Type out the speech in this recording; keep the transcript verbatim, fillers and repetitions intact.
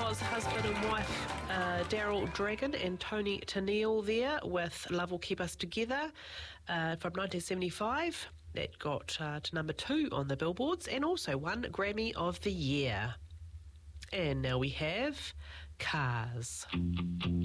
was husband and wife uh, Daryl Dragon and Tony Tennille there with Love Will Keep Us Together uh, from nineteen seventy-five. That got uh, to number two on the billboards and also won Grammy of the Year. And now we have Cars.